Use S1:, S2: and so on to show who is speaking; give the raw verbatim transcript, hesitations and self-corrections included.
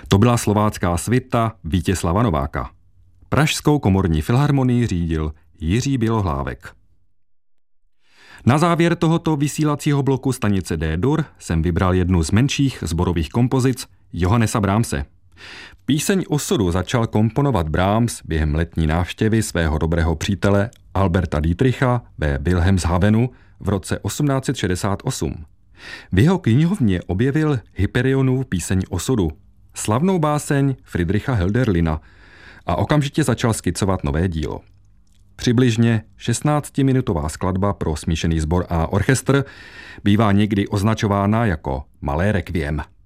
S1: To byla slovácká svita Vítězslava Nováka. Pražskou komorní filharmonii řídil Jiří Bělohlávek. Na závěr tohoto vysílacího bloku stanice D-dur jsem vybral jednu z menších sborových kompozic Johannesa Brahmse. Píseň Osudu začal komponovat Brahms během letní návštěvy svého dobrého přítele Alberta Dietricha ve Wilhelmshavenu v roce osmnáct set šedesát osm. V jeho knihovně objevil Hyperionův píseň Osudu, slavnou báseň Friedricha Hölderlina, a okamžitě začal skicovat nové dílo. Přibližně šestnáctiminutová skladba pro smíšený sbor a orchestr bývá někdy označována jako malé requiem.